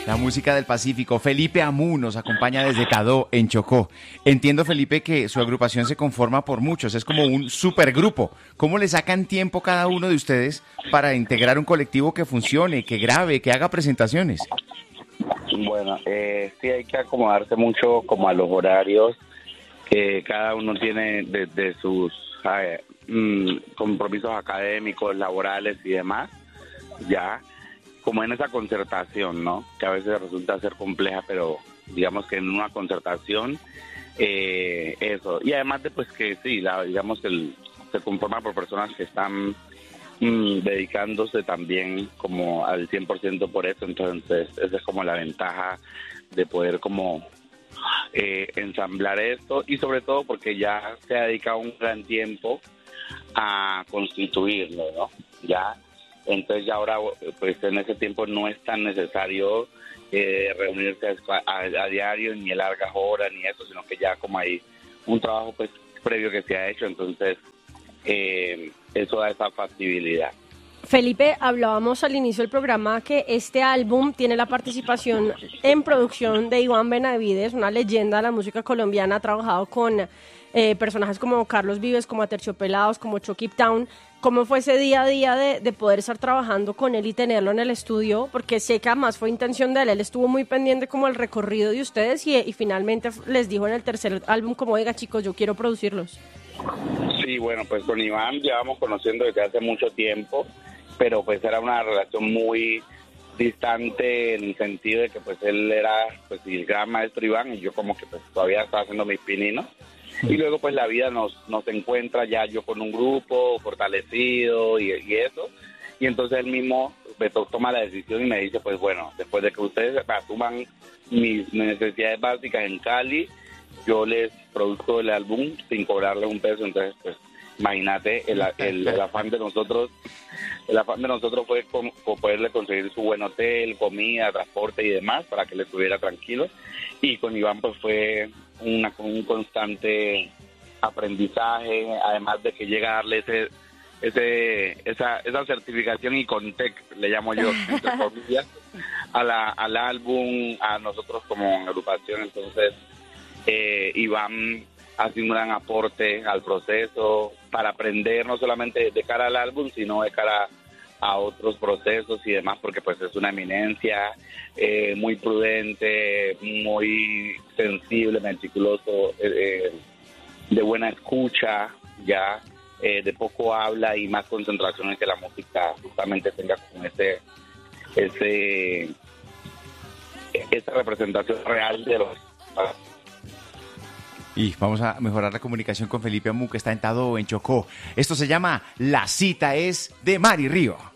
La música del Pacífico. Felipe Amú nos acompaña desde Cadó, en Chocó. Entiendo, Felipe, que su agrupación se conforma por muchos, es como un supergrupo. ¿Cómo le sacan tiempo cada uno de ustedes para integrar un colectivo que funcione, que grabe, que haga presentaciones? Bueno, sí hay que acomodarse mucho como a los horarios que cada uno tiene de sus compromisos académicos, laborales y demás, ya como en esa concertación, ¿no? Que a veces resulta ser compleja, pero digamos que en una concertación, eso. Y además de pues que sí, digamos que se conforma por personas que están dedicándose también como al 100% por eso, entonces esa es como la ventaja de poder como ensamblar esto y sobre todo porque ya se ha dedicado un gran tiempo a constituirlo, ¿no? Ya, entonces ya ahora pues en ese tiempo no es tan necesario reunirse a diario ni a largas horas ni eso, sino que ya como hay un trabajo pues previo que se ha hecho, entonces eso da esa factibilidad. Felipe, hablábamos al inicio del programa que este álbum tiene la participación en producción de Iván Benavides, una leyenda de la música colombiana. Ha trabajado con personajes como Carlos Vives, como Aterciopelados, como Chucky Town. ¿Cómo fue ese día a día de poder estar trabajando con él y tenerlo en el estudio? Porque sé que además fue intención de él estuvo muy pendiente como el recorrido de ustedes y finalmente les dijo en el tercer álbum como, oiga chicos, yo quiero producirlos. Sí, bueno, pues con Iván llevamos conociendo desde hace mucho tiempo, pero pues era una relación muy distante en el sentido de que pues él era pues el gran maestro Iván y yo como que pues todavía estaba haciendo mis pininos. Y luego pues la vida nos encuentra ya yo con un grupo fortalecido y eso. Y entonces él mismo me toma la decisión y me dice pues bueno, después de que ustedes asuman mis necesidades básicas en Cali, yo les produzco el álbum sin cobrarle un peso. Entonces pues imagínate el afán de nosotros. El afán de nosotros fue poderle conseguir su buen hotel, comida, transporte y demás para que él estuviera tranquilo. Y con Iván pues fue un constante aprendizaje, además de que llega a darle esa certificación y Contec, le llamo yo, entre comillas, al álbum, a nosotros como agrupación. Entonces Iván hace un gran aporte al proceso para aprender no solamente de cara al álbum, sino de cara a otros procesos y demás, porque pues es una eminencia, muy prudente, muy sensible, meticuloso, de buena escucha, ya de poco habla y más concentración en que la música justamente tenga como esa representación real de los... Y vamos a mejorar la comunicación con Felipe Amú, que está en Tadó, en Chocó. Esto se llama La Cita es de Mari Río.